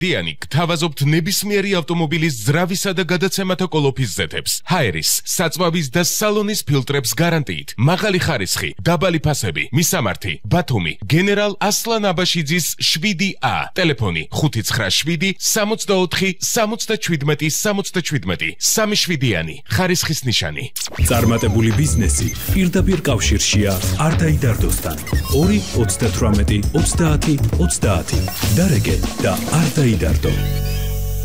დიანი გთავაზობთ ნებისმიერი ავტომობილის ძრავისა და გადაცემათა კოლოფის ზეთებს. ჰაერის, საწვავის და სალონის ფილტრებს გარანტიით. მაღალი ხარისხი, დაბალი ფასები, მისამართი, ბათუმი, გენერალ ასლან აბაშიძის 7A. ტელეფონი 597 64 77 77. 3-7-იანი ხარისხის ნიშანი. წარმატებული ბიზნესი პირდაპირ კავშირშია არტაი დარდოსთან. 2 38 30 30. დარეგე და არტაი დარდო.